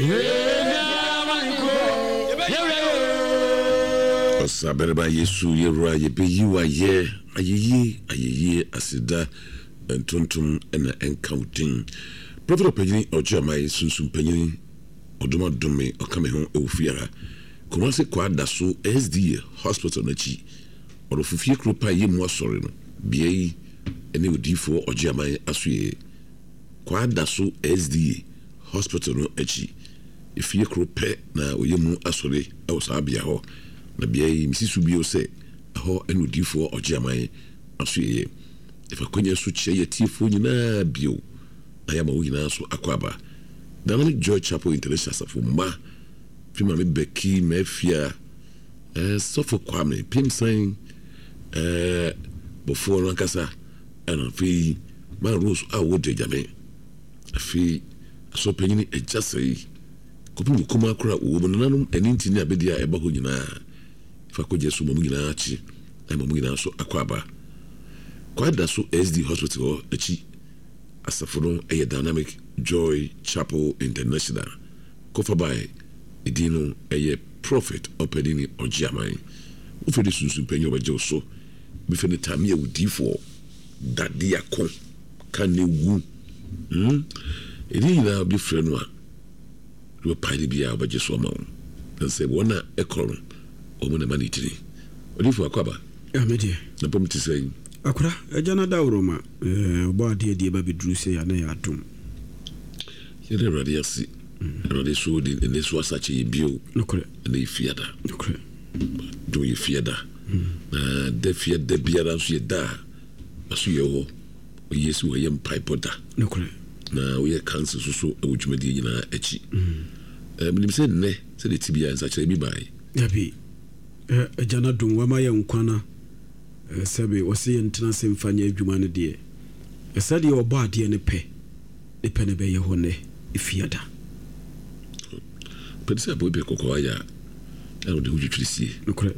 Saberba Yesu Yera Yebeyiwa ye ayeye asida entontom ena encountering Prophet Opanyini Ojamai sunsum panyini odoma dome okame ho ewufiara Kumase kwa daso SDA hospital nachi orofufie kropa yemu asore no biei ene odifo Ojamai asuye kwa daso SDA hospital no achi ifie kropa na oyemu asore awsabia ho na biai misisu bio se ho ene odifo Ojamai asuye ifa kwenye su cheye tifo nyina bio ayama wina so akwaba Dynamic Joy Chapel International Safuma Fima me Becky Mefia Sofo Kwame Pimsan before Nankasa and fi man rose would jame fi so penny a just say Kopu Kuma Kra woman nanum and intinia bedia ebaho nyina if I could just mumina chi and mumina so akwaba quite that so SD hospital achi Asafono a Dynamic Joy Chapel International Kofa by Edino a Prophet Opanyini Ojamai Ufedi Susu Penyo Bajoso before the time you would D4 that dia con can you woo Edina be friend one you pay be out by just one and say one a column or when a money today or if you are cover the point to say Akura ejana da uroma obo ade die ba bedru se ya na ya atom yede ready asi ready so di ne so asache bio nokore na ifiada nokore do ifiada na de fiada biara so yeda aso ye ho yesu we yem pipe da nokore na we cancer so awudwumadi nyina achi minim se ne se de tibia nsa kire bi bai ya bi ejana dum wa ma ye nkwana sebe wose yentena se mfanya adwuma ne de esade ye oba ade ne pe ne be ye ho ne ifiada pedisa boy be kokwa ya na de hujutwisi nokore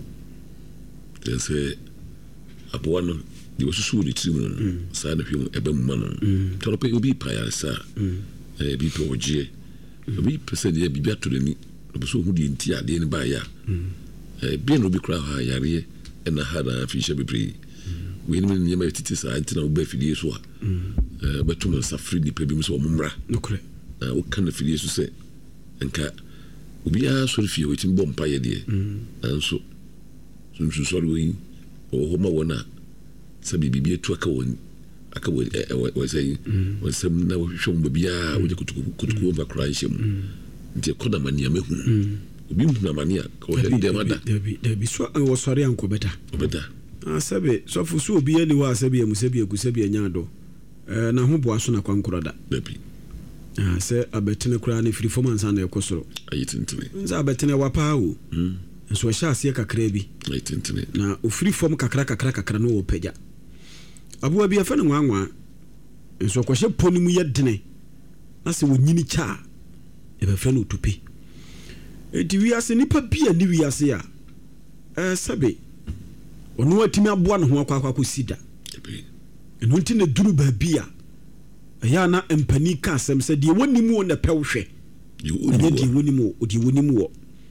se abo no de wosusu ni tirim no sa na hwem ebe mma no toro pe obi pa ya sa bi pe ogie obi pese de bi atore ni obi so hu de nti ade ne ba ya bi no bi kra ha yare na hada fisha bebre we ni nyema titi sa antina wo ba fidie so a betum safri ni pe bi so omumra nokore na wo kan fidie so se nka obi a so fie wetin bom pa ye de anso so so we o homa wona sabi bibi etu aka won aka we say we sem na wo hwom bia wo je kutuku over cry shem nti koda mania mehu obi mu na mania ko he de mada de bi so wo sori anko beta sabe so fu so obi ani wa sabe amusabe agusabe anyado na ho boa so na kwankoroda debi se abetene kura na firi fom ansa na ekosoro ayitintene nza abetene wapa o nso hya ase kakra bi ayitintene na ofiri fom kakra no opagya abuwa bi afa ne nwanwa nso kwahye ponimu ye dene na se wonyini cha e be fa no tupi edi wiase nipa bia ni wiase a sabe onu atimi aboa ne ho akwa sida eno nti ne duru ba bia ya na empani ka asem se de wonimu na pewhwe de de wonimu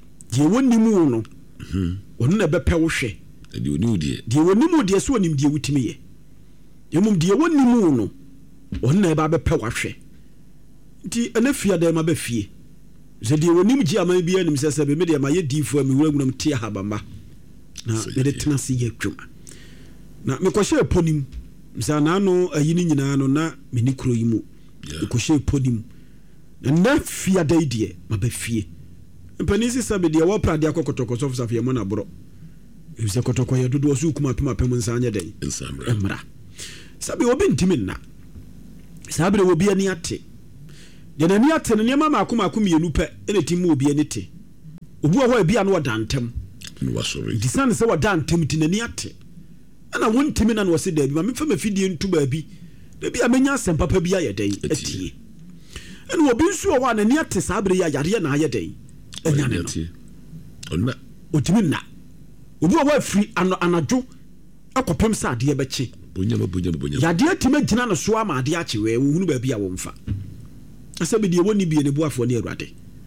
no onu na be pewhwe de wonimu de so onim de wutimi ye yemum de wonimu no onu na ba be pewhwe nti anafia da ma ba fie zedi wonim ji aman bia nim sese be me de ma ye difo am wurawunam tie habamba na me de tena se ye dwuma na me kwhye ponim msa na no ayini nyina no na me ni kuro yi mu kwhye ponim na fia da idie ma ba fie mpanisi sabe de wo prade akokotoko so fsa fie mo na boro ebise kotoko ye dodo so kuma pem nsa anya den emra sabe obi ntimi na sabe de obi ani ate de nani ate ne ma makoma mienu pe ene timu obi ani te obu a ho bia no wadantem disane se wadantem ti nani ate ana wontimi na no se da bi ma mefa mafidie ntu ba bi da bi amenya asem papa bi aye den atie ene obi nsu o wa nani ate sabre ya yare na aye den enya ne no onna otimi na obu a wa firi anajo akopem sa ade beche bonya yade time gina no so ama ade ache we hunu ba bi a wo mfa asabe de woni bi ne boafo ne awurade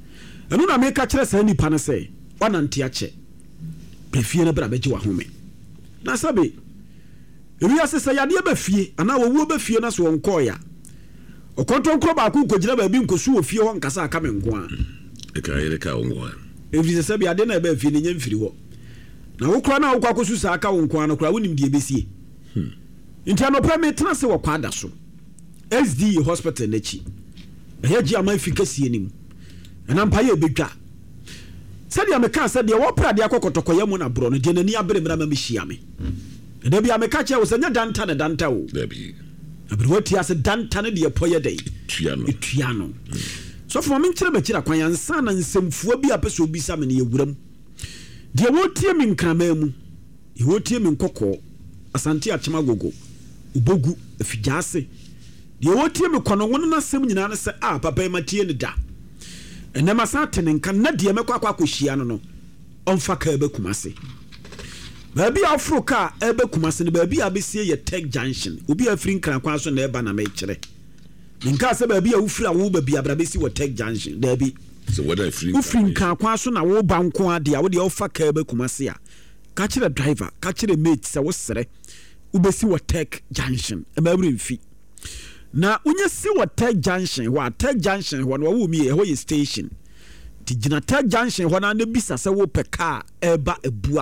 ɛno na meka kyerɛ saa nipa no sɛ wanante akyɛ bɛfie no bra bɛgye wahome na sɛbe ewiase sɛ yadeɛ bɛfie anaa wɔwuo bɛfie no so wɔnkɔɔya ɔkɔntɔnkorɔ baako nkɔgyina baabi nkɔsu wɔ fie hɔ nkasa aka me nko a ɛfiri sɛ sɛbe ade na ɛbɛfie no nya mfiri hɔ na wokora na wokɔ akɔsu saa aka wo nko a no kora wonim deɛ bɛsie nti anɔpɛ metena se wɔ kwada so SDA hospital n'akyi ɛyɛ gye ama fi kɛsie nim ɛna mpa yɛ bɛdwa sɛdeɛ meka sɛ deɛ wɔpra deɛ akɔkɔtɔkɔyɛ mu na borɔ no deɛ n'ani abere mmra ma mehyia me ɛda bi a meka kyerɛ wo sɛ nyɛ danta ne danta wo abere wati ase danta ne deɛ pɔyɛ dɛ ɛtua no sɔfo ma menkyerɛ makyira kwan ansa na nsɛmfua bi a pɛ sɛ obisa me ne yɛwuram deɛ wɔtie me nkrama mu yɛwɔtie me nkɔkɔɔ asante akyema gogo ubogu afigyaase deɛ wɔtie me kɔnɔnwo no nasɛm nyinaa no sɛ a papa yi matie ne da ɛnɛma sa tene nka na deɛ mɛkɔ akɔhyia no ɔmfa ka ɛbɛkum ase baabi a ɔforo ka ɛbɛkum ase no baabi a bɛsie yɛ Tech Junction obi a firi nkrakwan so na ɛba na mɛkyerɛ nka sɛ baabi a wofiri a wo baabi abra bɛsi wɔ Tech Junction daabi wofiri nkrakwan so na wo ba nko a deɛ wo deɛ ɔfa ka ɛbɛkum ase a ka kyerɛ driver ka kyerɛ mate sɛ wo srɛ wobɛsi wɔ Tech Junction ɛmabere mfi na wonye si wɔ Tech Junction hɔ a Tech Junction hɔ no wɔwo mi ɛhɔ yɛ station ti gyina Tech Junction hɔ na ne bisa sɛ wo pɛ car ɛba ebu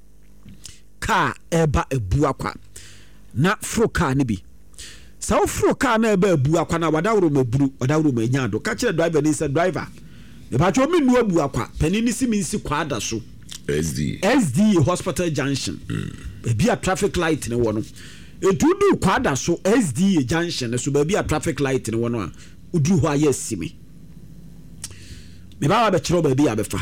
akwa na fro car ne bi sɛ wo fro car na ɛba ebu akwa na wadaworo ma nya do ka kyerɛ driver ne sɛ driver me ba twa me nu abu akwa pani ne si mi nsi kwada so SDA hospital junction baabi a traffic light ne wɔ no etudu kwada so SDA junction so baabi a traffic light ne wɔ no a uduru hɔ ayɛ simi me ba ba kyerɛ baabi a bɛfa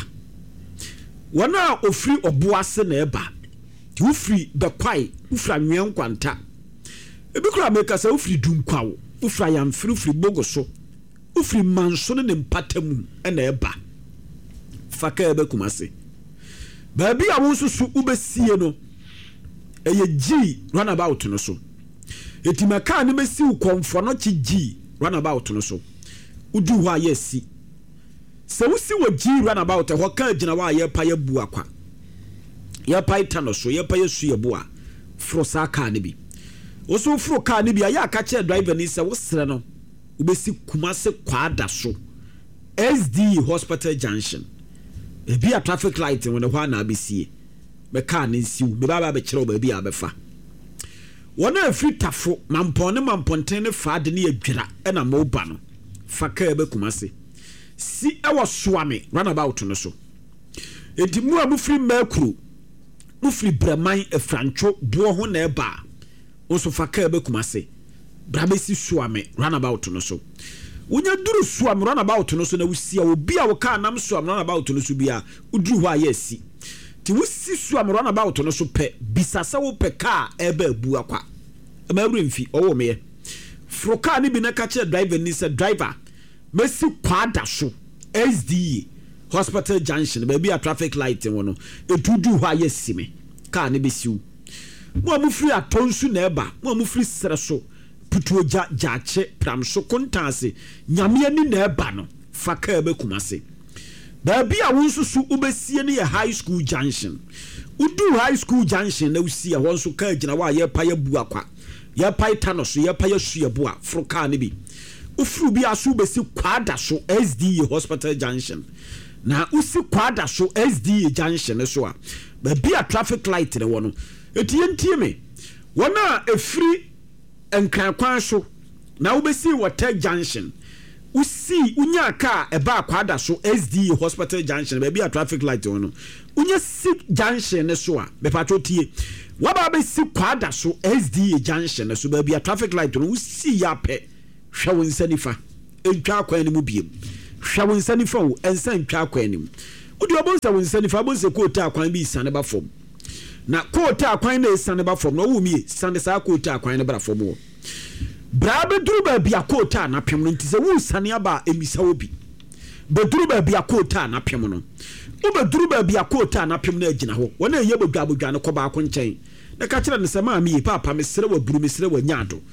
wɔn a ofiri ɔboase na ɛba ti ofiri bɛkwai ofiri anwɛn kwanta ebi kura meka sɛ ofiri dunkwawo ofiri ayamfiri ofiri bogoso ofiri manso ne mpatamu ɛna ɛba faka ɛbɛkum ase baabi a wo nso so wobɛsie no ɛyɛ G runabout no so etimaka ne bɛsi wo kɔmfo no kyi G runabout no so udu hɔ a yɛsi sɛ wosi wɔ G runabout hɔ ka gyina hɔ a yɛpa yɛbu akwa yɛpa ita no so yɛpa yɛsu yɛbu a foro saa kaa ne bi wo so foro kaa ne bi a yɛ aka kyerɛ driver ne sɛ wo srɛ no wobɛsi Kumase kwada so SDA hospital junction ebi a traffic light when the one na besie me car ne nsiw me baba be kyerɛ ba bi a befa wona afiri tafo mamponten ne fa de ne adwira na mo ba no fa ka be Kumase si ewo soame runabout no so enti mu a mu firi makuru mu firi braman efrancho bo ho na eba oso fa ka be Kumase bra be si soame runabout no so wonya duru suam runabout no so na wusia obi a wo ka nam suam runabout no so bia uduru hɔ a yɛsi ti wusi suam runabout no so pɛ bisasa wo pɛ ka eba abu akwa amabure mfi ɔwɔ me fro ka ne bi na ka kyerɛ driver ni sɛ driver mesi kwada so SDA hospital junction baabi a traffic light wo no etudu hɔ a yɛsi me ka ne besiw mo amufiri atonsu na eba mo amufiri sere so putuoja jache pramso kontase nyame ani na eba no faka be Kumase baabi a won susu ubesie ne high school junction udu high school junction na usia won so ka gina wa ye pa ye bu akwa ye pa ita no so ye pa ye su ye bu a froka ne bi ufuru bi aso besi kwada so SDA hospital junction na usi kwada so SDA junction so a baabi a traffic light ne wono etie me wona efiri enkrakwan so na wobesi wɔ Tech Junction usi unya car eba kwada so SDA hospital junction baabi a traffic light wono unya si junction ne so a bepacho tie waba besi kwada so SDA junction so baabi a traffic light wono usi ya pɛ hwɛ wo nsanifa entwa akwan ne mu biem hwɛ wo nsanifa wo ensa ntwa akwan ne mu odi obonsa wo nsanifa obonsa ko ta akwan bi sane ba fom na kota akwan na esane ba fom no wo mie sane sa kota akwan na bra fom wo bra be duru ba bia kota na pem no ntise wo sane aba emisa wo bi be duru ba bia kota na pem no wo be duru ba bia kota na pem na agina ho wona eye bodwa no ko ba ko nkyɛn na ka kyerɛ ne sɛ ma me papa me sere wa buru me sere wa nyaado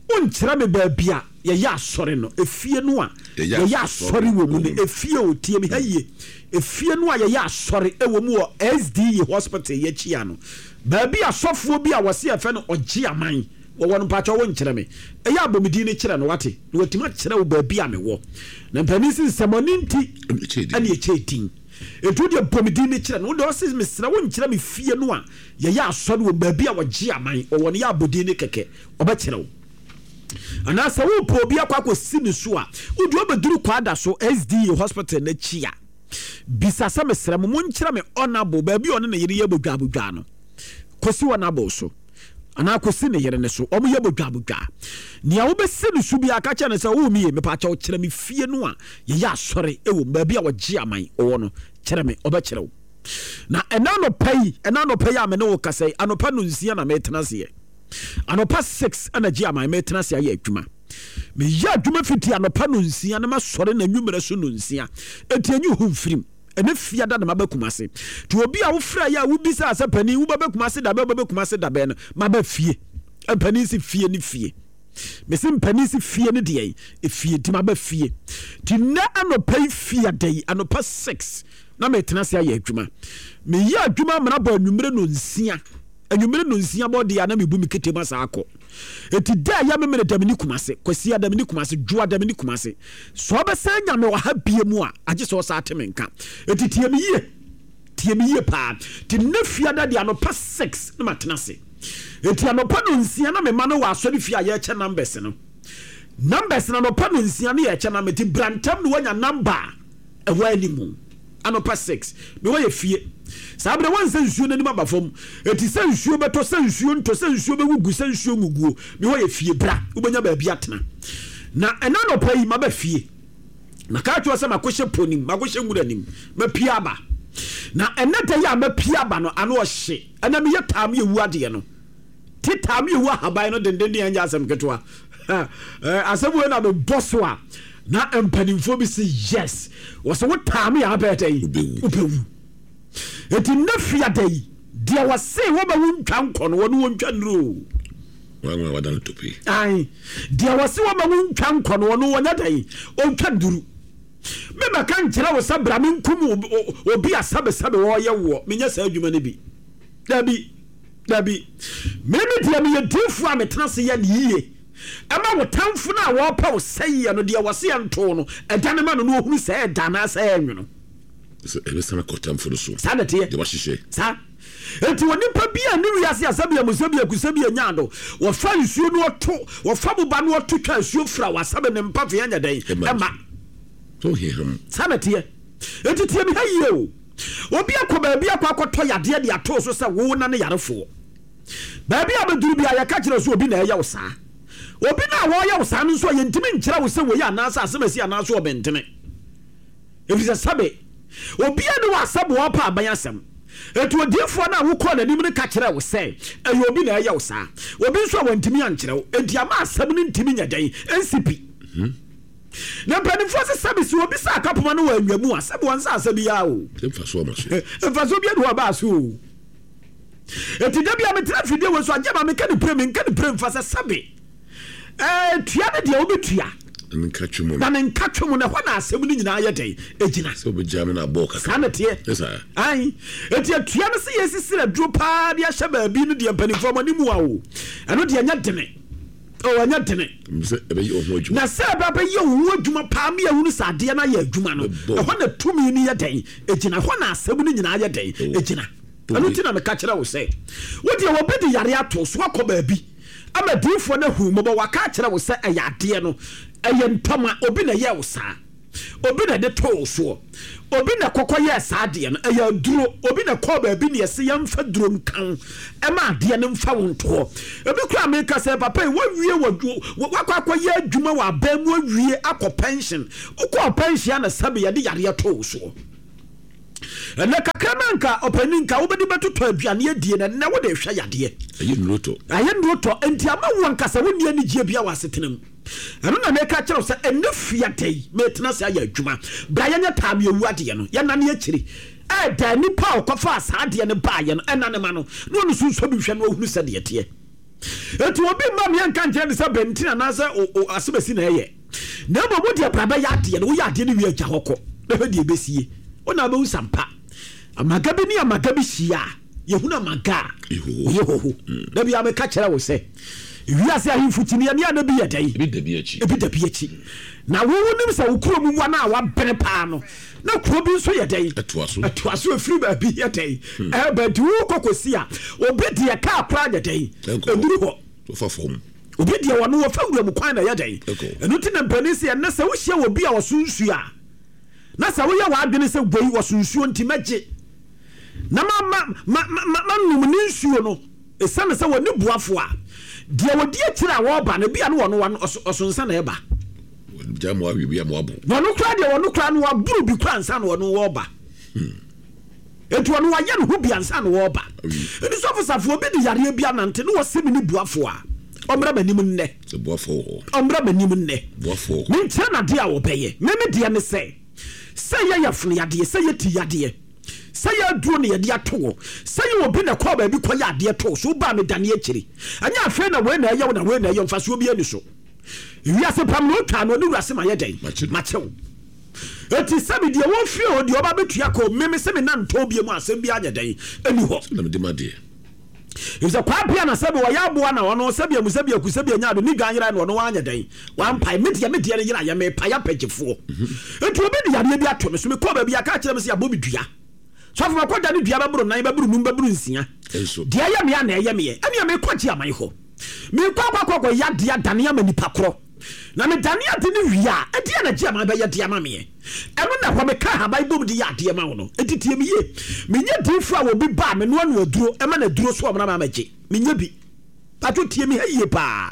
unkyerɛ me baabi a yɛyɛ asɔre no efie no a yɛyɛ asɔre wɔ mu no efie otie me ha yie efie no a yɛyɛ asɔre wɔ mu wɔ SDE hospital yɛkyia no baabi asɔfoɔ bi a wɔse yɛfɛ no ɔgye aman wɔwɔ no mpakyɛ wo nkyerɛ me ɛyɛ abɔmedi no kyerɛ no wate na watumi akyerɛ wo baabi a mewɔ na mpanin si nsɛmɔne nti ɛne ɛkyɛ din ɛtu deɛ bɔmedi no kyerɛ no wode ɔse mesrɛ wo nkyerɛ me fie no a yɛyɛ asɔre wɔ baabi a wɔgye aman wɔwɔ no yɛ abɔdi no kɛkɛ ɔbɛkyerɛ wo anaasɛ wopɛ obi akɔ akɔsi ne so a wode wobɛduru kwada so SDE hospital no akyi a bisa sɛ mesrɛ mo monkyerɛ me ɔnabo baabi ɔne ne yere yɛ bɔdwabodwa no kɔsi ɔnabo so anaa kɔsi ne yere ne so ɔmo yɛ bɔdwabodwa nea wobɛsi ne so bi aka kyɛ ne sɛ womiye mepaakyɛ wo kyerɛ me fie no a yɛyɛ asɔre ɛwɔ baabi a wɔgye aman ɔwɔ no kyerɛ me ɔbɛkyerɛ wo na ɛna anɔpa yi a me ne wo kasa yi anɔpa no nsia na metena seɛ anɔpa 6 ana gye aman metena seɛ ayɛ adwuma meyɛ adwuma fiti anɔpa no nsia na masɔre na nwummerɛ so no nsia ɛti anyi ho mfirim ɛne fia da na mabɛkuma se nti obi a wofra yɛ a wobisa sɛ pani wobɛbɛkuma se dabɛ wobɛbɛkuma se dabɛ no maba fie pani si fie ne fie mese mpani si fie ne deɛ efie ti maba fie ti na anɔpa yi fia da yi anɔpa 6 na metena se ayɛ adwuma meyɛ adwuma mana bɔ anwummerɛ no nsia bɔ de ana mebu me ketema saa akɔ eti da ya me me damini kumase kwasi adamini kumase dwo adamini kumase so obesa nya me wa ha bie mu a agye so sa ateme nka eti tie me yie pa ti nafia da de anopa 6 na matena se eti anopa no nsia na me ma no wa asori fia ye che numbers na anopa no nsia na ye che na me ti brantam no wanya number e wa animu anopa 6 me wa ye fie sabra wansa nsuo nanim abafom eti sɛ nsuo bɛtɔ sɛ nsuo ntɔ sɛ nsuo bɛgugu sɛ nsuo nguguo me hɔ yɛ fie bra wobɛnya baabi atena na ɛna nɔpa yi maba fie na ka atwa sɛ makohyɛ ponim makohyɛ nwuranim mapia aba na ɛna da yɛ a mapia aba no ano ɔhye ɛna meyɛ taam yɛ wu adeɛ no ti taam yɛ wu ahaban no denden ne anya asɛm ketewa asɛm wei na mebɔ so a na mpanimfoɔ bi sɛ yes wɔ sɛ wo taam yɛ abɛɛta yi wobɛwu eti nafia dai dia wase wo ba wuntwa nkɔ no wo no wontwa nro wa wadan topi ai dia wase wo ba wuntwa nkɔ no wo no wonya dai ontwa duru me ba kan kyerɛ wo sabra me nkum obi asabe wo yɛ wo menya saa adwuma ne bi dabi me dia me yedifu a metena se yɛ ne yie ama wo tamfo na wo pa wo sɛyɛ no dia wase nto no ɛdane ma no no ohunu sɛ ɛdana sɛ ɛnwono sana kotam for so sana tie de wahye sa enti wonipa bia ne wiase asabia musabia kusabia nyando wo fa nsuo no oto wo fa buba no oto twa nsuo fra wasabe ne mpa fe anya dan ema so him sana tie enti tie mi haye o obi akọ bia akọ yade de ato so sɛ wo na ne yarefo baabi abeduru bia ya ka kyerɛ so obi na ɛyɛ wo saa obi na wo yɛ wo saa no so yɛntimi nkyerɛ wo sɛ wo yɛ anasa asemasi anasa obentene efisa sabe obia ne wasabo apa abayasem etu odifo na wo kɔ nanim ne ka kyerɛ wo sɛ ɛyɛ obi na ɛyɛ wo saa obi nso wantimi ankyerɛ wo enti ama asɛm ne ntimi nya dan NCP na panifo se sabe si obi sa akapoma no wa anwamu a sɛbe wɔn sa asɛbi ya o mfaso bia no ba so enti da bia metra fidie wo so agema me ka ne prem fa sɛ sabe tua ne dia obetua na nka twemu na hɔ na asɛm no nyinaa yɛ dɛn ɛgyina sɛ obɛgyame no abɔ kaka saa na teɛ ai ɛti atua no sɛ yɛsisira duro paa de ahyɛ baabi no deɛ mpanimfoɔ ma ne mu a o ɛno deɛ ɛnyɛ dene ɛnyɛ dene na sɛ ɛbɛbɛyɛ wo ho adwuma paa me ahunu sɛ adeɛ no ayɛ adwuma no ɛhɔ na tumi no yɛ dɛn ɛgyina hɔ na asɛm no nyinaa yɛ dɛn ɛgyina ɛno nti na meka kyerɛ wo sɛ wodeɛ wɔbɛde yare ato so wakɔ baabi ama diifoɔ no hu mɔbɔ waka kyerɛ wo sɛ ɛyɛ adeɛ no ɛyɛ ntɔma obi na yɛ wo saa obi na de to so obi na kokɔ yɛ saa adeɛ no ɛyɛ duro obi na kɔ baabi ne yɛse yɛmfa duro nkan ɛma adeɛ no mfa wo ntoɔ ebi kura Amerika sɛ papa yi wawie wakɔ yɛ adwuma wɔ aban mu awie akɔ pension wokɔ pension na sabe yɛde yareɛ to so ɛnɛ kakra nanka ɔpani nka wobɛde bɛtotɔ aduane adie na wode hwɛ yadeɛ ayɛ nnuotɔ enti ama wo ankasa wonni ani gyie bia wɔ asetena mu ɛno na meka kyerɛw sɛ ɛnɛ fiata yi metena sɛ ayɛ adwuma bra yɛnyɛ taame awu adeɛ no yɛnane akyiri ɛda nipa a ɔkɔfa saa adeɛ no baayɛ no ɛnane ma no na ɔno so nsɔ bi hwɛ no ɔhunu sɛ deɛ teɛ etu obi ma me anka nkyɛ ne sɛ bentina na sɛ o asebesi na ɛyɛ na mo mo de braba ya ade no wo ya ade no wi agya hɔkɔ na hɛ de besie ona be usampa amaga bi ni amaga bi hia yehuna amaga yehoho na bi ameka kyerɛ wo sɛ wiase ahimfutini ya na bi yɛ dai ebi da bi achi na wo nim sɛ wo kuro mu wa na wa bene pa no na kuro bi nso yɛ dai atoaso afiri ba bi yɛ dai ba du kokosi a obi de ka akra yɛ dai eduru hɔ fafom obi de wo no wo fa wura mu kwan na yɛ dai enu ti na mpani se na sɛ wo hye wo bi a wo sunsu a na sɛ wo yɛ wa adwene sɛ goi wo sunsu nti magye na ma num ni nsuo no esane sɛ wo ne buafo a dia wodi akira wo ba na bia no wo no osonsa na eba jamu awi bia mo abo wono kra dia wono kra no aburu bi kra nsa no wo ba etu wono wa ye no hu bia nsa no wo ba eni so fosafo obi di yare bia nante no wo semi ni buafo a omra manim nne se buafo omra manim nne buafo me nkyɛ na dia wo bɛyɛ me dia ne sɛ ye yafunu yade sɛ ye ti yade sɛ yɛ duro ne yɛde ato wo sɛ yɛ obi na kɔ ba bi kɔ yɛ ade to so ba me dane akyiri anya afɛ na we na ɛyɛ wo na we na ɛyɛ mfa so obi ani so wiase pam no twa no ne wurase ma yɛ dɛn makyɛw eti sɛ bi de wo fie o de oba betua kɔ meme sɛ me na ntɔ bie mu asɛm bi anya dɛn ani hɔ na me de ma de Ifisa kwa pia na sɛbi wɔ yɛ aboa na ɔno sɛbi amu sɛbi aku sɛbi anya do ni ganyira na ɔno wanya dɛn wampa media ne yira yɛ me pa ya pɛgyefoɔ etu obi de yare bi ato me so me kɔ ba bi aka kyerɛ me sɛ abɔ bi dua sɔfo ma kɔda ne dua baburu nan baburu num baburu nsia de ayɛ me ana ɛyɛ me yɛ ɛne me kɔgye aman hɔ me kɔ ya de adane ama nipa korɔ na me dane ade ne wia ɛde na gye aman bɛ yɛ de ama me ɛno na hɔ me ka haban bom de yɛ ade ama wo no etitie me ye me nye difo a wo bi ba me no anu aduro ɛma na aduro so ɔmna ma magye me nye bi pato tie me haye pa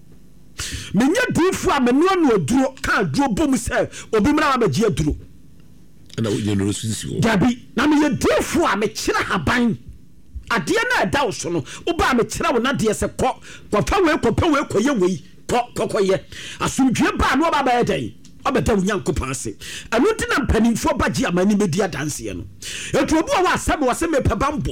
me nye difo a me no anu aduro ka aduro bom sɛ obi mra ma magye aduro na wo nye no sisi wo dabi na me ye difo a me kyerɛ haban adeɛ na ɛda wo so no wo ba me kyerɛ wo na deɛ sɛ kɔfa we kɔyɛ wei kɔkɔyɛ asomdwe ba no ba ba yɛ dɛn obeta wo Nyankopɔn ase ɛno nti na mpanimfo bagye amani bedi adanse no etu obi wa asɛm wɔ sɛ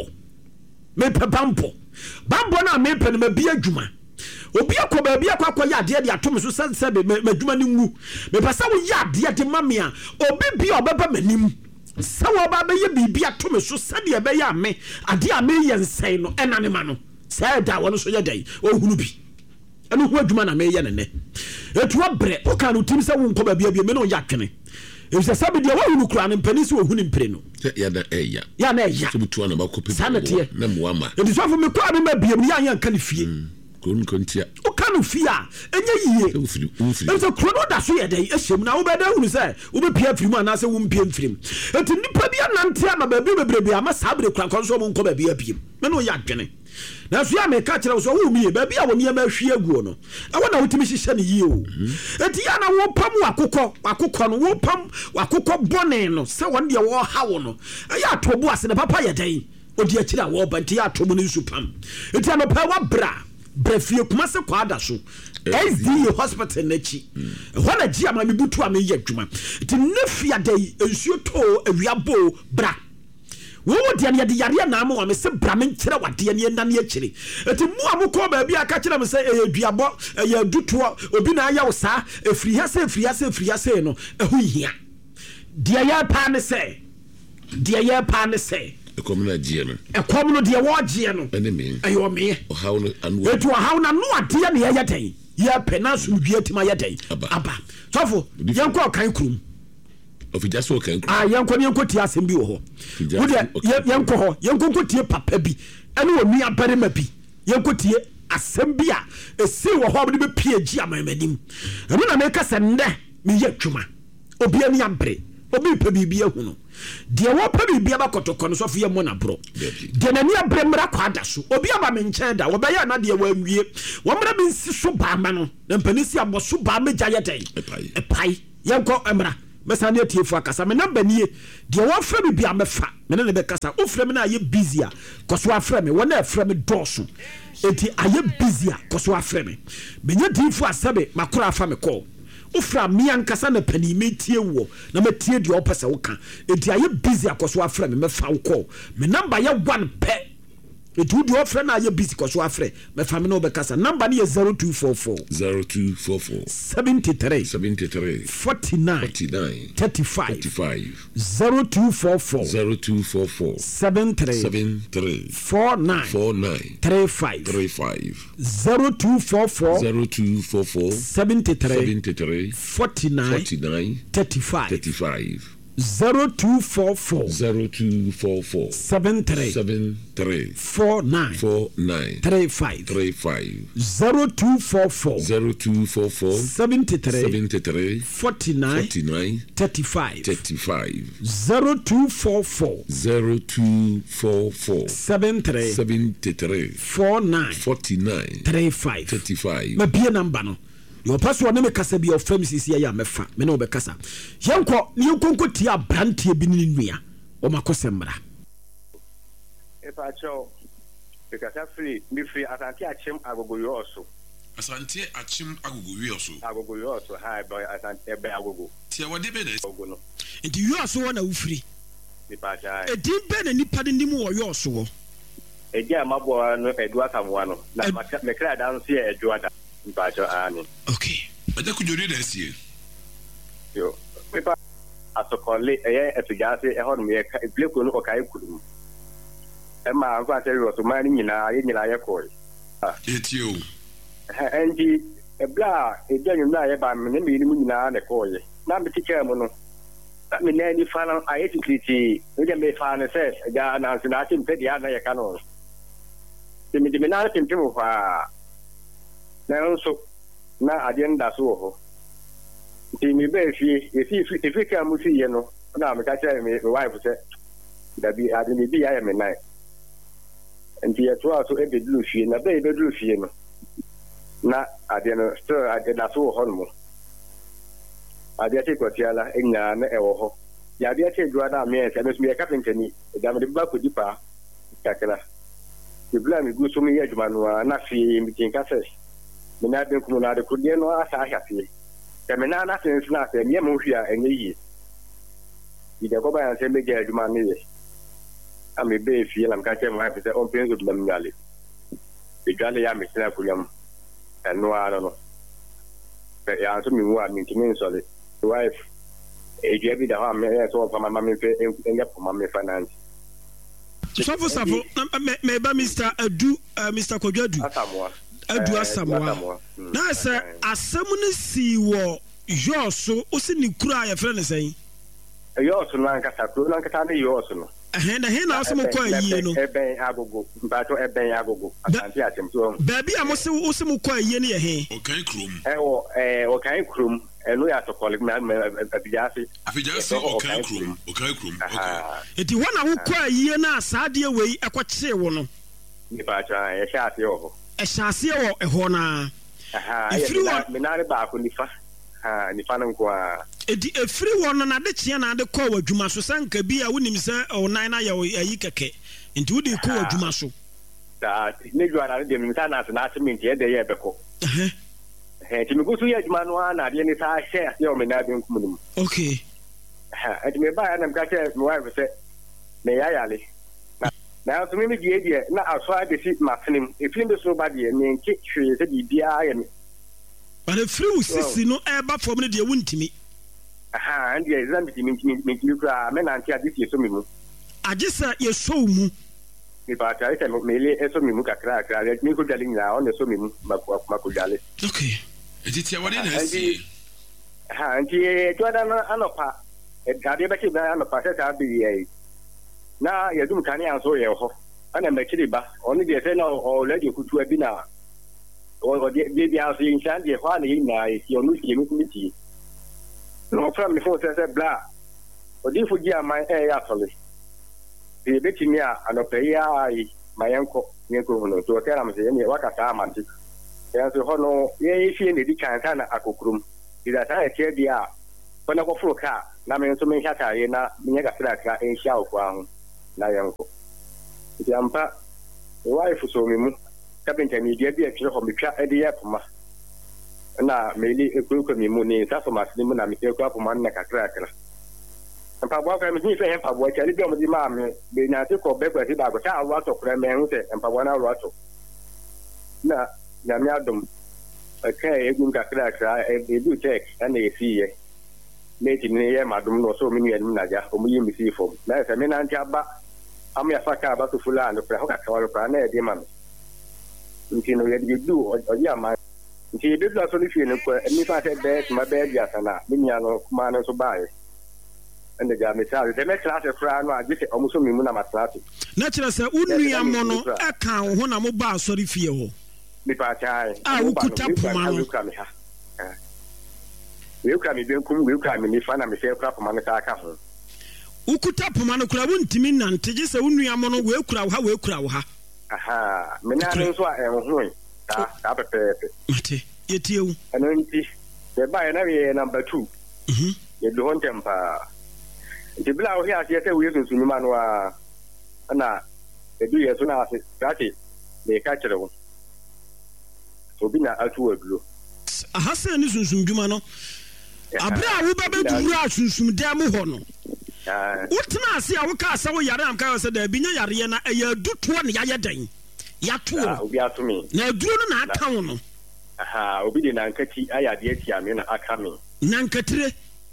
mepɛ bambo na mepɛ no mabi adwuma obi akɔ ba bi akɔ yɛ adeɛ de atom so sɛ madwuma ne ngu mepɛ sɛ wo yɛ adeɛ de ma me a obi bi ɔbɛba manim sɛ wo ba bɛyɛ biribi atom so sɛdeɛ bɛyɛ ame adeɛ ame yɛ nsɛn no ɛna ne ma no sɛ da wɔno so yɛ dɛn ɔhunu bi ɛno ho adwuma na meyɛ ne nɛ etu abrɛ wo kan no tim sɛ wo nkɔ ba bia me no yɛ atwene efisɛ sɛ bi deɛ wɔhunu kura ne mpani sɛ wɔhunu mpire no ya na ɛya sɛ bitua na bakɔpɛ sanɛteɛ na muama ɛdi sɔfo me kura me ma bia me yɛ nka ne fie kon kontia wo ka no fie a ɛnyɛ yie ɛsɛ kuro no da so yɛ dɛn ahyɛm na wobɛda hunu sɛ wobɛpia afiri mu anaasɛ wompia mfiri mu ɛti nnipa bi anante ama baabi bebrebe ama saa bere kura nkɔ nso mo nkɔ baabi abiem me no yɛ adwene na so ya me ka kyerɛ wo so wo mie baabi a wo nneɛma ahwie aguo no ɛwɔ na wotimi hyehyɛ ne yie o enti ya na wo pam wakokɔ no wo pam wakokɔ bɔne no sɛ wɔn deɛ wɔ ha wo no ɛyɛ atobo ase ne papa yɛ dɛn odi akyiri a wɔba nti yɛ atobo ne nsu pam enti anɔpɛ wa brafie kuma se kwada so SDA hospital nachi hɔ na gye ama me butu a me yɛ adwuma nti ne fia dai nsuo to awiabo bra wo de ne yare na ama me se bra me nkyerɛ wade ne na ne akyire nti mu a mokɔ ba bia ka kyerɛ me se duabɔ ɛyɛ dutoɔ obi na ayɛ wo saa efiri ha se no ɛho hia de yɛ pa ne se ekom na gie no ekom no de wo gie no enemy ayo me ohaw no anu etu ohaw na no ade na yɛ den yɛ penaso dua tima yɛ den aba sofo yɛnkɔ kan krum ofija so kan krum yɛnkɔ tie asɛm bi wɔ hɔ wo de yɛnkɔ hɔ yɛnkɔ tie papa bi ɛne wɔ nua barima bi yɛnkɔ tie asɛm bi a esi wɔ hɔ de be pie gi amamanim ɛno na meka sɛ ndɛ me yɛ dwuma obi ani abre obi pɛ biribi ahu no deɛ wɔpɛ biribi abakɔtɔkɔ no sɔfo yɛ mo na bro deɛ nani abrɛ mmra kwada so obi aba me nkyɛn da wɔbɛyɛ na deɛ wɔawie wɔmmra me nsi so baama no na mpani si abɔ so baama gya yɛ dɛn ɛpai yɛnkɔ mmra mɛsa ne atiefo akasa me namba nie deɛ wɔfrɛ me bia mɛfa me ne bɛkasa wofrɛ me na ayɛ busy a kɔ so afrɛ me wɔn na afrɛ me dɔɔso enti ayɛ busy a kɔ so afrɛ me menya diifo asɛbe makora afa me kɔɔ ufra mi ankasa na pani me tie wo na me tie de opese wo ka enti aye busy akoso afra me fa wo call me number ye 1 pe It would your friend are your busy because you are free. My family no bekasa. Number is 0244 73 49 35 0244 73 49 35 0244 73 49 35 0244 73 49 35 0244 73 49 35 0244 73 49 35 ma bia number no your password na me kasa bi of premises ya mefa me na obekasa yenko ni yenko ti abrantie bi ni nua o makosembra epa cho because free me free asante achim agogo yo so asante achim agogo yo so hi boy asante ebe agogo tie wode be na agogo no enti yo so na wo free epa cha edin be na nipa de nim wo yo so wo eja mabo no edua kamwa no na me kra dan so e edua da epa cha ani okay aja kujori da sie yo epa asokole etujase ehon me pleko no okai kudum ma kwa tell you so many nyina ye koi etio enji ebla ejanyu na ye ba me ni nyina na koi na me tike mu no me na ni fa na ayeti kriti e me fa na se ja na sina tim pe dia na ye kanu timi de me na tim tim fa na so na agenda so ho timi be fi e fi ka mu fi ye no na me ka tell me wife say da bi adini bi ya me nai and yet was so every Lucy and a baby Lucy. Not I didn't stir, I did not so hormone. I did take what Yala in an hour. Yadia take Grada Mies and Miss Mia Captain, the back with Dipa, Takala. The blame good to me, Edgeman, not see meeting Casses. The Nadan Kumana could know as I happy. The Menana is not a Yamusia and ye. You go by and say, Make Edgeman. I'm a baby feel I'm catching my officer on pins of them galley. The galley am is Napulam and no, I don't know. But you answer me what means to me solid. The wife, a Jabby the harm, I saw for my mammy and up for mammy finance. So for Savo, maybe Mr. Mr. Kojadu, Adu Samoa. Now, sir, as someone see what yours so, Osini cry a friend saying. Yours, Lancashire, yours. And the hen also quite ye no. Eben agogo, but eben agogo. Baby, I must also quite ye near him. Okay, Krum. Okay, Krum, and we are to call it man, Abijasi. Okay, Krum. If you want to quite ye now, Sadia way, I quite say one. But I shot you. A chassis or a horna. If you want me not about Nifa. A free one and the Chiana the call of Jumaso Sanka be a winning sir or 9 Yikake into the call of Jumaso. That Negro and the Misanas and Asmin here the year before. To go to Yajman, I didn't share your Menadium. Okay. At me by and got my wife said, May I alley. Now to me, the idea, now I'll try to see my film. If you know somebody and then kick you, said the DI. But a few sissy no ever for me, dear, wouldn't me. And the exam make you cry, men until this year. So, I just said, you're so moo. If I try to make a so muka crack, let me go telling now on the swimming, Makujali. Okay. It's what it is. And the Jordan Anopa, a Gadibachi Anopa, I'll be a. Now you do canny answer your and I'm actually back only the same or let you could have been now. Or the house in Shandy, one in your new committee. No from before says blah. But if we get my air actually, the betting me and pay my uncle, to tell him, say, what a time. There's a honor, if you need the can a cookroom. Is that I tell the when I go for a car, Naman to make a car in a Nega in Shao. Nayanko. The Ampa, the wife was so me. Captain, you get the extra from the cat at the Yapma. Now, maybe a group of me, that's a much limit. I'm a couple man like a cracker. mpaboa ka me hin fe mpaboa cha bi o mo di ma me be nya te ko be kwasi ba ko cha awo to kra me hu se mpaboa na ro to na me adom okay egum kakra kra e du check na e fiye leti ni ye madum no so mi ni enum naja o mu yi mi si fom na se me na ntia ba am ya faka ba to fula no pra ho ka ka pro na e di ma me nti no ye di du o ya ma nti e du so ni fi ne ko mi fa te be ma be dia sana mi nya no kuma no so bae ende ja me sa de me class fra no agite o mu so mi mu na matrati na kire se unua mo no aka ho na mo ba asori fie ho mi pa chai ukuta puma no we ukra mi benkum we ukra mi nifa na me se ukra puma no ka aka ho ukuta puma no kura wontimi nante je se unua mo no we ukra wo ha aha me na no so ho ta pepe mate yetiewu eno nti be ba na we number 2 ye do hon tempa nti bla o hia se we sunsu nyuma no a na edu ye so na ase gati me ka kire wo obi na atu aduro aha se ni sunsun dwuma no abra wo ba beduru asunsun dem ho no wotena ase a wo ka asa wo yare am ka se da binya yare na eya duto ne yaye dan yato obi atumi na aduro no na aka wo no aha obi de na nkati ayade atia me na aka me na nkatire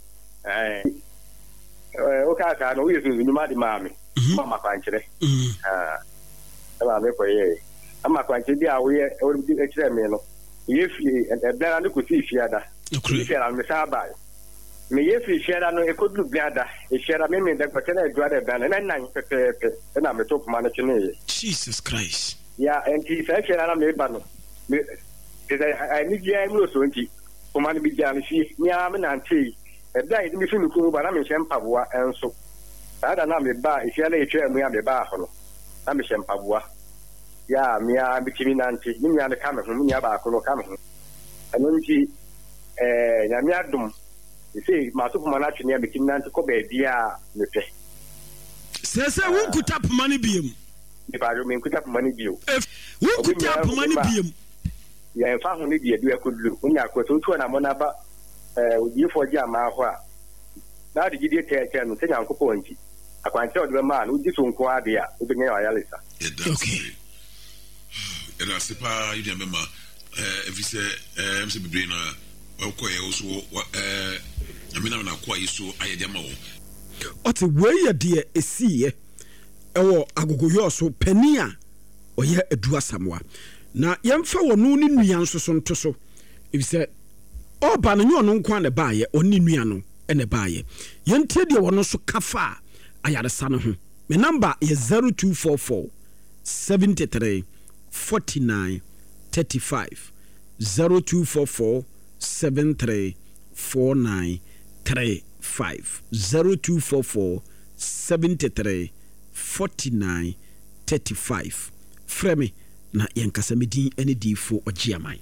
o ka ka no yesu nyuma di maami mama kwanchire ela me ko ye ama kwanchire dia wo ye o di ekire me no ye fi ebra no ko si fiada fiada me sa ba me ye fi fiada no e ko du biada e fiada me de ko tena eduada da na nan pepe na me top man chine Jesus Christ ya enti sa fiada na me ba no me I need ya mu so enti ko man bi ja me fi nya me na nti ebda idi mi fi mi ku ba na me shempaboa enso ada na me ba ifiala etwa mu ya me ba ho no na me shempaboa ya me ya bitimi nanti ni nya ne ka me ho nya ba ko no ka me ho eno nti nya me adum ise ma so puma na twene ya bitimi nanti ko ba bia me pe sese won kuta puma ni biem ni ba ro me kuta puma ni bio won kuta puma ni biem ya fa ho ni die du akudlu onya ko so tu na mo na ba ojifo ji ama ho a na de gidi tete no se nyankopɔ nti akwanche o de ma no uji so nko ade a obenya ya yalesa okay era sepa yidi amema evise mse bibre na okoye oso amina na kwa yiso ayede ma wo oti we ye de esiye ewo agogoyo so pani a oye adu asamwa na yemfa wonu ni nuan so nto so ebise oba no nyo no nkwa ne baaye onni nua no ene baaye yentie de wono so kafa ayaresa no ho me number is 0244 73 49 35 0244 73 49 35 0244 73 49 35 frame na yankasa medin ene difo ogiamai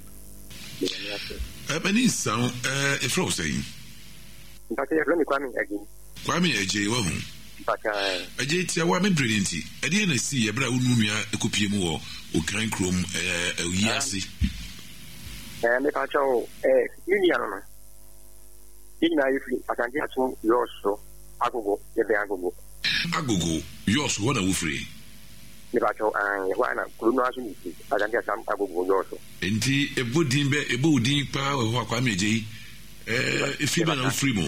Bani sound if you say mpaka ya remi kwami eje wa hu mpaka eje ti wa me brillianti ede na si ye bra unumia ekopie mu wo okran krom wiase me pa chao yuni ano ina ifi akanji atu yoso agogo ebe agogo yoso wona wo free me pa chao wana kuno asu ni akanji asam agogo yoso enti ebodin be ebodin pa wo kwami eje ifi ba na free mo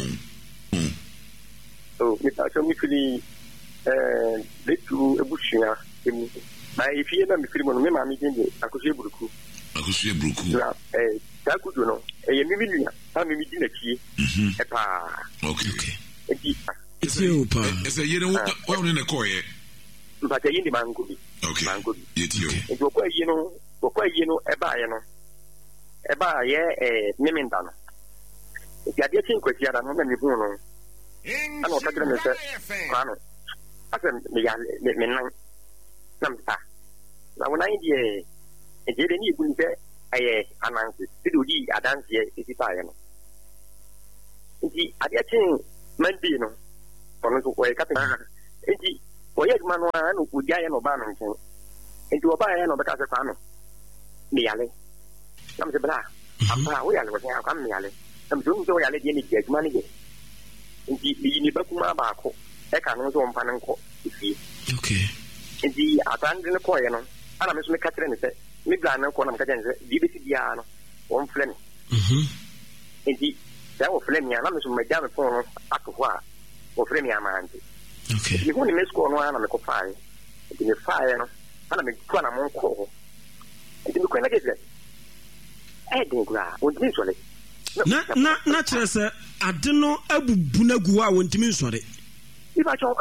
so me pa chao mi fili letu ebushia emu na ifi na mi fili mo me ma mi dinde akosie buruku na ta kudo no ye mi bilia ta mi di na tie pa okay eti opa ese yere wa woni na koye mpaka yindi mangobi okay mangobi yetio enti okwa yi no eba ye memenda no enti ade tin kwati ada no na mi hu no ana o kakira me se ano ase me ya me nan namta na wona yi ejere ni ibu nse aye anansi tidodi adansi eti paye no nti ade tin mandi no kono so koye kapena nti oye duma no anu udi aye no ba no nchen nti oba aye no beka se kwa no me yale nam se bla apa o yale wo ya kwa me yale nam so njo yale die ni die duma ni ge nti ni bakuma baako eka no so mpa nko ifi okay nti atande ne koye no ana me so me katere ne se me bla na ko na me katere ne se bi besi bia no on flem nti da o flem ya na me so me ja me fon no akho a o flem ya manti okay ni ko ni me sko no ana me ko fae nti me fae no ana me kwa na mo ko nti me ko na gese dengra o ndi so le na kyerɛ sɛ ade no abubu na gu a wontimi nsɔre iba cho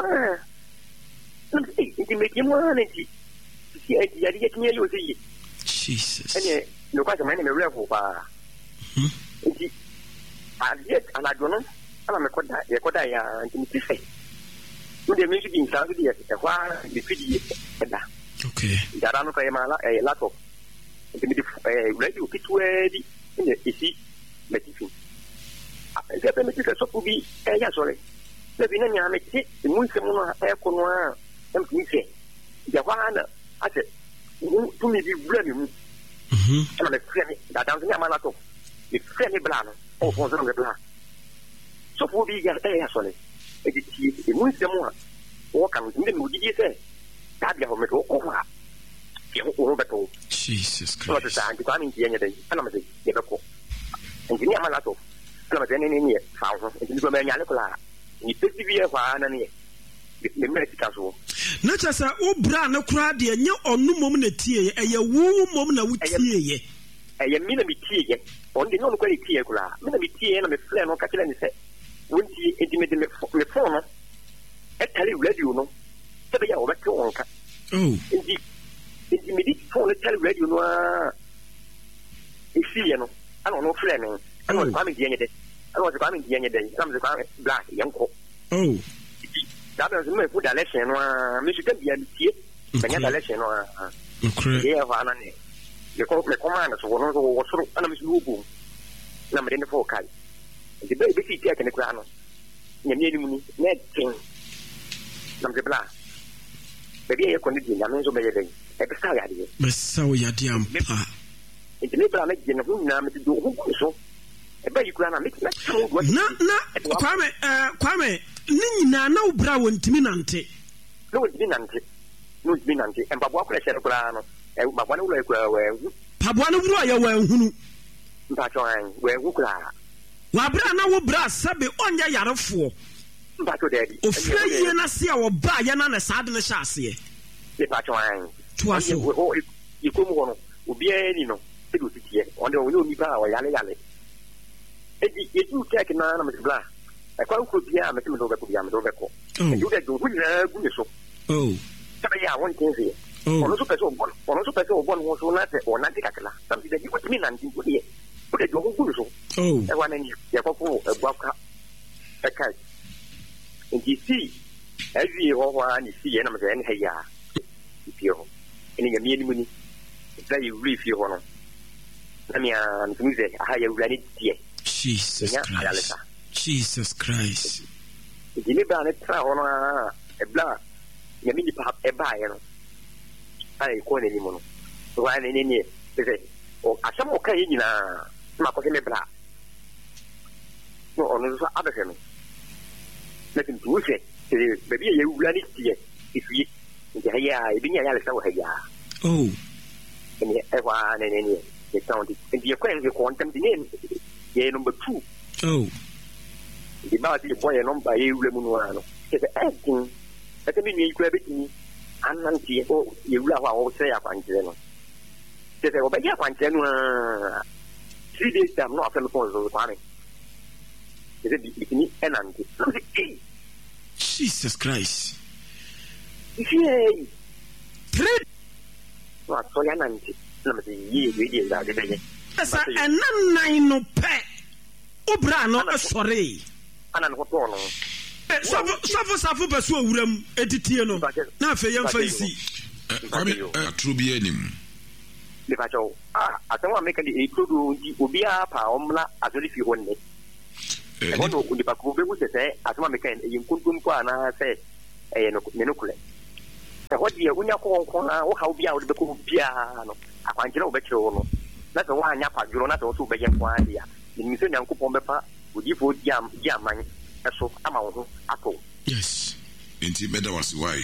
nti me di mo na nti si ya di tinye yo si Jesus ene no kwa jamani me refu pa nti ana dono ana me koda ya nti mi tife nde me bi nsa bi ya kwa bi fidi da okay dara no kai mala laptop nti mi di radio kitwedi ene isi metifi ese pe metifi so ku bi ya sore le bi na nya meti mu se mu no ko no a em tife ya kwa na ase tu mi bi bla mi mu ana me frene da dan nya mala to mi frene bla no o fon zo bla so ku bi ya sore e di ti mu se mu a o kan ndi mu di se ta bia ho me to ko ha ya ko beto Jesus so Christ ta anti kwani ndiye nyede ana me ye beko nti ama lato ana me ne fa ho nti ko me nya le kula ni pesivie kwa na ne me me tika so na kyerɛ sɛ wo bra ne koraa deɛ nyɛ ɔno mom na tie ɛyɛ wo mom na wo tie ɛyɛ mi na mi tie on de no ko tie kula mi na mi tie na me fle no ka tele ni sɛ wonti enti me phone no e tele radio no sɛ be ya o bɛto onka enti me di phone tele radio no a isi no ana no fle no ana ko ami die nyede ana ko ami die nyede sam se kwa black yanko da be so me fu da lesson no a me shika bia tie banya da lesson no a okay yeah va na ne le command so no so so ana me su bu na me ne fo kai de be be tie ke ne kwa no nyame ni mu ni na tin na me bla be bia ye ko ne di na me so be ye den e be sa ya de be sa wo ya de ampa e me bla me je ne hu na me do hu so e be yi kwa na me na kwame ni nyina na wo bra wontimi nante no ntimi nante en babwa kula shere kula no e babwa no lo kula we pabwa no bro ya wa hunu mpa cho an we hu kula wa bra na wo bra sabe onya yarefo mpa cho daddy ofra yie na se a wo ba ya na sa de ne sha ase e pa cho an to aso o ikomu hono obi ani no se do titie onde o ni ba wa yale e du tek na me bla e kwa ko bia me do be ko e du de do hu na gu ni so sabe ya won tin se ono so pese o bon ho so na te o na te kakla sabe de ko timi na ntin ko de o de do gu ni so e wa na ni ya ko e gwa ka e kai nti si e wi ho ho ani si ye na me de ni heya ti ho ni ya mi ni mu ni da yi ri fi ho no na mi a ntumi ze aha ya wi ani tie Jesus Christ. Dini ba ne tra hono e bla ya mi pa e ba ye no. Ai ko ne ni mo no. Wa ne ni se o asamo kai nyina ma ko se me bla. No ono so abehe no. Na tin tu se be bi ye wura ni tie ifi. Nje ya e bi nya ya le sa wo ya. Ni e wa ne ni e sound di ko en ko ontam di ne ye number 2 di ba di boy number ye wule mu no ano ke acting ate mi ni kwa beti ananti o ye wula wa o se ya kwanje no ke se o ba ya kwanje no 3 days time no after phone so kwani ke di ni enanti Jesus Christ ye 3 wa so ya nanti na me ye da de be esa enan no pe obra no sorry ana no to no safo beso awuram etitie no na afa yem fa isi kwame atru bi anim le ba jo atanwa meka di ekudu ndi obi a pa omla azoli fi honne e hono ndi ba ko be ku se atanwa meka yin kuntum ko ana se no ne no kule e hodi e unya ko ko na wo ha obi a wo be ko bia no akwanjira wo be kire no na se wa anya pa juro na se wo so be yen kwa dia ni mi se nyankopon be pa odi fo diaman eso ama wo ho ato yes enti beda was why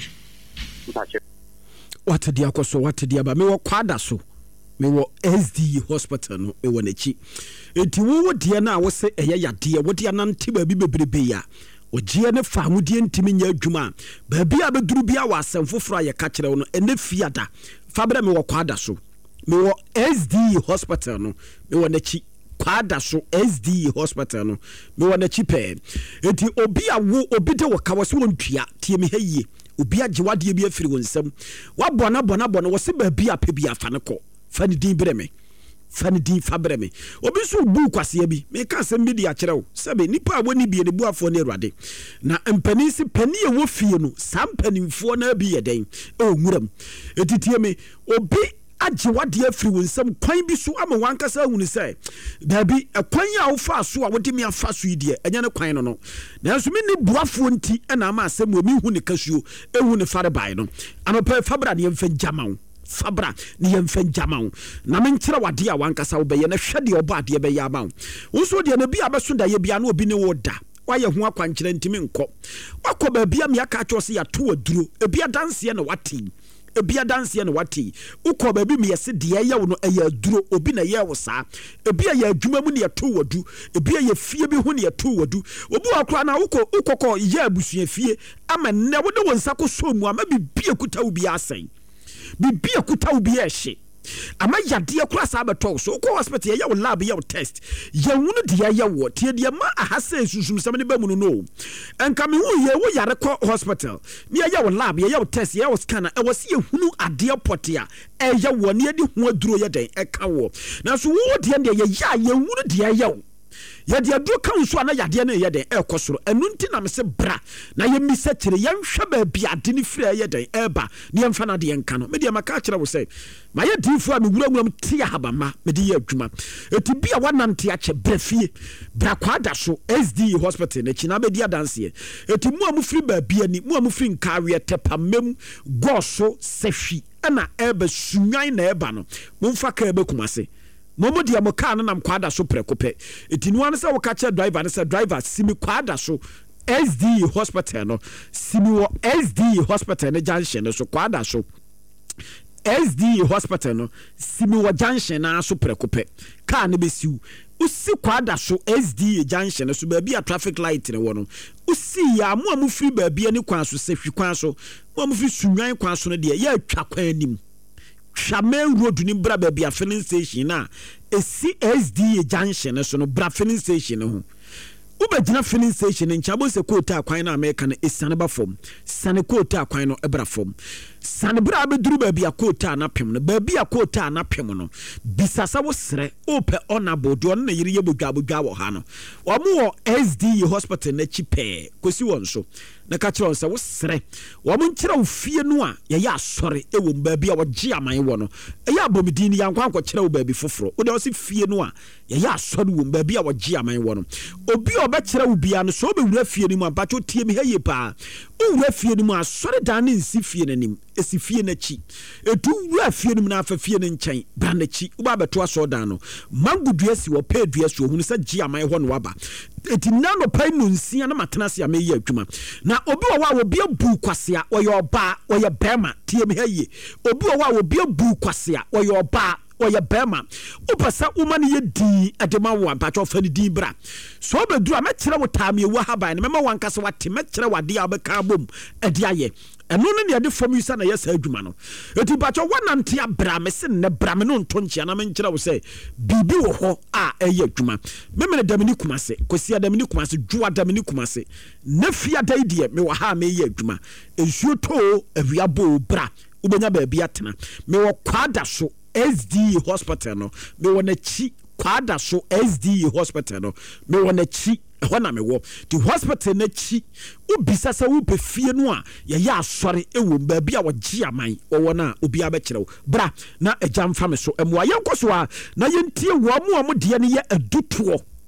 what dia koso what dia ba me wo kwada so me wo SD hospital no me wo nachi enti wo dia na wo se eye yade wo dia nante ba bi bebrebe ya ogie ne faamu die ntimi nya adwuma ba bia beduru bia wa asem foforo ya ka kire wo no ene fiada fabra me wo kwada so me wo SD hospital no me wo nachi kwada so SD hospital no me wo nachi pe enti obi awo obi de wo ka wo se wo ntua tie me haye obi agewade bi afiri wo nsam wabona wo se ba bia pe bia fa ne ko fa ne din breme fa ne din fa breme obi so bu kwase bi me ka se media kire wo sebe nipa woni bi ne buafo ne Awurade na mpani si pani e wo fie no sam panimfo na bi ye den e onwuram etitie me obi agewade afiri wo nsam kwan bi so ama wankasa hunu se da bi kwan ya wo fa so a wode me afa so yidie enya ne kwan no na so me ne buafo nti na ama asem wo mi hu ne kasuo ehu ne fare bai no anopa fabra ne yemfa njamawo fabra ne yemfa njamawo na me nkyere wade a wankasa wo be ye na hwede oba ade be ya mawo wo so de na bi abeso da ye bia na obi ne wo da waye ho akwankyere ntimi nkọ wakọ ba bia me aka cho se ya to aduro ebia danse na wati ebia danse na wati ukọ ba bi me yese de ye wo no eya aduro obi na ye wo saa ebia ya adwuma mu ne ya to wadu ebia ya fie bi ho ne ya to wadu obi akora na ukọ ye abusua fie ama ne wo de wonsa ko so mu ama bibia kuta obi asen bibia kuta obi ehye ama yade akura sa beto so ko hospital ye lab ye test ye wunu de ye wo tie de ma ahase susum sam ne ba mu no enka me hu ye wo yare ko hospital me ye lab ye test ye scanner e wo se ye hunu ade potia e ye wo ne de hu aduro ye den e ka wo na so wo de ye wunu de ye wo yade aduro kan so ana yade na ye den e kosoro enu nti na me se bra na ye misa kire ye nhwe ba bia de ne fira ye den e ba ne ye mfa na de nka no me de maka kire wo se ma ye difo a me wurawuram tia habama me de ye adwuma eti bia wanante ache brafie bra kwada so SD hospital na china be dia danse eti mu amufiri ba bia ni mu amufiri nkawe tepamem goso sehwi na eba sunwan na eba no mumfa ka ebe kumase momo dia mo car na kwada so prekope etinu an se wo ka che driver ne se driver simi kwada so SD hospital no simi wo SD hospital ne junction so kwada so SD hospital no simi wo junction na so prekope car ne besiu usi kwada so SD junction so ba bia traffic light ne wo no usi ya mo amufiri ba bia ne kwan so sehwi kwan so mo amufiri sunwan kwan so ne de ya atwa kwan anim Shaman road ni bra ba bia filling station na esi SD junction so no bra filling station ho ubegina filling station nchabo se kota akwan na America na esane ba fom sane kota akwan no ebra fom sane bra be duru ba bia kota na pem no ba bia kota na pem no bisasa wo sre ope onabo do na yiri ye bodwa wo ha no wo mo SD hospital na chipe kosi won so na ka kire onse wo sre wo mo nkire wo fie no a ye ya asore e wo ba bia wo gi aman wo no e ya bomidin ya nkwa nkwa kire wo ba bi foforo wo de wo se fie no a ye ya asore wo ba bia wo gi aman wo no obi oba kire wo bia no so be wura fie ni mu ampacho tie mi haye pa o wura fie ni mu asore dan ne nsi fie nanim esi fie na chi etu wura fie ni mu na afa fie ne nchen bra na chi wo ba beto aso dan no mangudua si wo pa dua so hunu sa gi aman ho no waba eti nano pa no nsia na matena se ameyi adwuma na obi wa obi abu kwasea oye oba oye bema tie mi haye obi wa obi abu kwasea oye oba oye bema upasa umani ye di adema wo ampacho fani di bra so obedura me kire wo taam ye wo haba ne mema wankase wate me kire wade abeka bom ade aye eno ne yade fom yusa na yesa adwuma no eti bacho wanante abra me se ne bra me no nto nchia na me nkire wo se bibi wo ho a eye adwuma me me damini kumase kosi adamini kumase dwo adamini kumase na fia dai die me wo ha me eye adwuma ensuo to awia bo bra ubenya ba bia tena me wo kwada so SD hospital no me wona chi kwada so SD hospital no me wona chi hona me wo the hospital na chi ubisa sa wo pe fie no a ye ya asore ewo ba bia wo gi aman wo wona obi abekire wo bra na agya mfa me so emwa yenkoso a na yentie wo mo de ne ye adutuo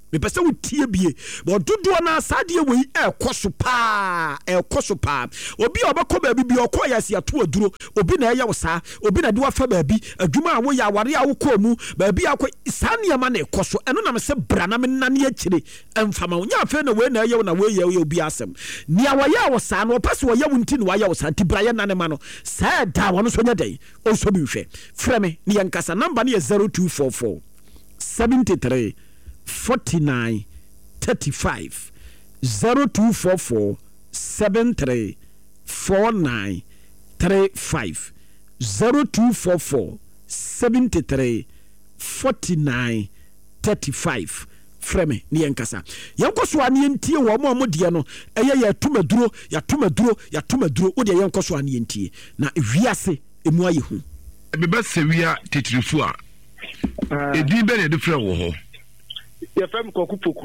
me pese wo tie bie bo dodo na asade we ekoso pa obi obekọ ba bi okọ ya se ato aduro obi na eya wo saa obi na de wa fa ba bi adwuma a wo ya ware a wo kọ mu ba bi akọ sane ma na ekoso eno na me se bra na me nane akire emfama wo nya fe na we na eya na we ye obi asem nia wa ya wo saa no pese wo ya wo nti no wa ya wo saa nti bra ye nane ma no saa da wo no so nya dai o so bi hwe freme ni yankasa number ne 0244 73 49 35 0244 73 49 35 0244 73 49 35 freme ni enkasa yenkoso ane entie wo mo de no eye ya tumaduro wo de yenkoso ane entie na wiase emu aye hu beba sewia tetrifu a edi be ne de frɛ wo ho ye fam Kwakupoku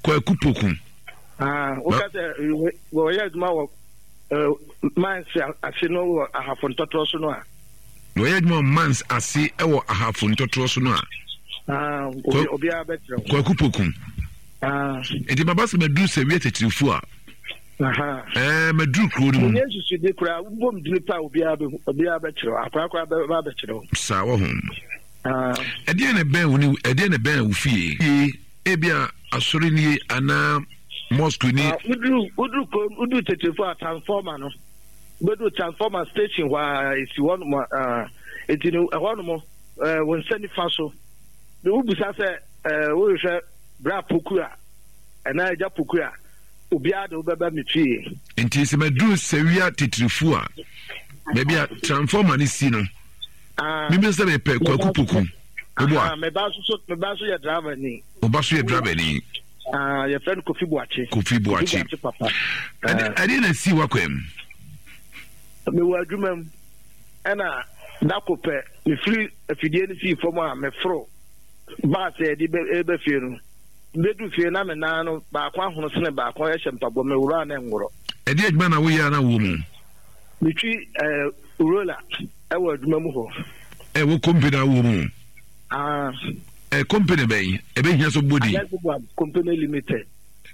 o ka se wo ye duma wo mans ase no wo ahafo ntotoro so no a wo ye duma mans ase e wo ahafo ntotoro so no a obi abetre Kwakupoku edi baba se medu sewia tetrifu a medu kro ni mu yesu se de kra bom dripa obi abetre akwa ba abetre sa wo ho edi ne ben wo fie ebia asori ni ana mosque ni udu tetefu a transformer no bedu transformer station wa isi one etinu ehonu mo won sani faso de ubusa se wo hwe bra pokura na eja pokura obi ade obeba metwie enti se medu sewia tetrifu a bebia transformer ni si no bibi se be pe Kwakupoku obo me ba so ya driver ni obaso ya driver ni your friend Kofi Boache papa I didn't see wakwem me wa adwumam ana dakope me free afidie ni fi form a me fro ba se di be fie no bedu fie na me na no ba kwa hono sene ba kwa ya shempabo me wura na ngoro edi adwuma na wo ya na wo mu me twi urola e wa adwumam ho e wo company wo mu company bay e be hia so body company limited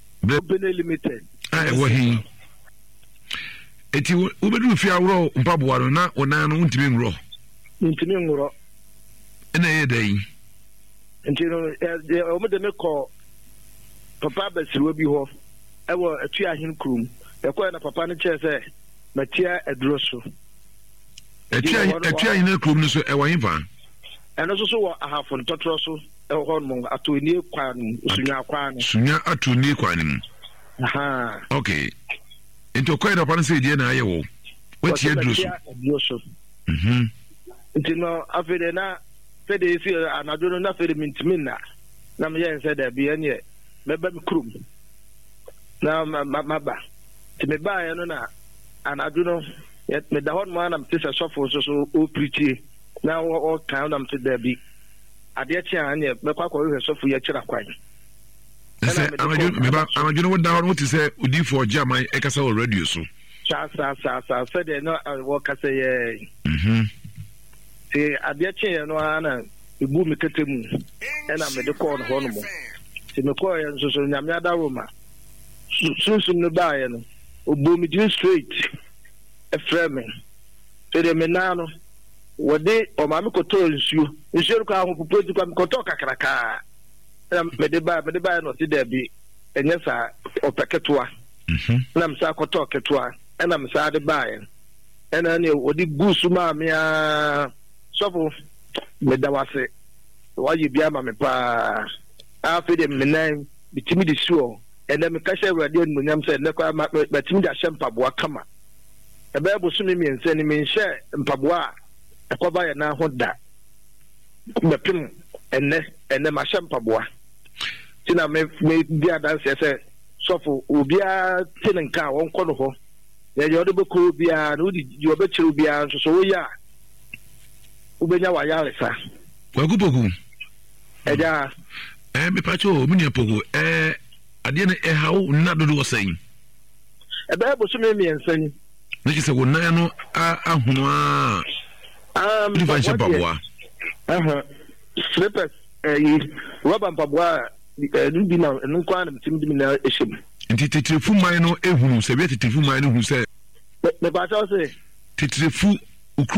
e wo hin eti wo bedu fie awro mpaboa no na ona no ntimi ngro ena ye dai ntino o me de me ko papa basiru bi ho e wo atu ahin krum e ko na papa ne che se matia aduro so atu ahin krum no so e wo hin fa eno so wo ahafo ntotoro so e ho no atoni kwa no sunya atoni kwa ni okay into kwa da pan se die na aye wo wati aduro so ntino afede na fede si anaduro na fede mintimina na me yen se da bi ene meba mi krum na maba ti me ba ye no na anaduro me da hon ma na mtisa sofo so o preach na o kan na mte da bi ade chi anye me kwa kwa sofo ye kira kwan se anaduro wo da hon wo ti se odi for jamai e kasa o radio so sa se de no wo kasa ye se ade chi ye no ana ibu mi ketemu ena me de call no mo se me call ye so nyame adawo ma sunsun no ba ye no obu mi din straight e frame se de me na no wode o ma me koto nsuo ko ahụ popoti kwa me koto kakraka me de ba no se de bi enye sa opeketoa na me sa koto ketoa ena me sa de ba ye ena ne wode gusu ma me a sofo me da wase waji bia ma me pa afi de menan bitimi de suo ena me ka hye radio no nyam se ne kwa ma bitimi da hye mpaboa kama ebe bosu me miense ni me hye mpaboa akoba ya na ho da bepim enne ma hye mpaboa tina me bia dance se sofo obia tinenka won kɔ no ho ya yode beko bia no di yobe chiru bia so wo ya ubenya wa yaresa Kwakupoku eja me pacho muni apogo ade na hawo na dodo wosan ebe bosu me miensan na kise wo nan no ahuno di fa she paboa slippers rubber paboa bi na nkwa na mtim di na ehim nti titirifu man no ehunu se bi titirifu man no hu se me ba cho se titirifu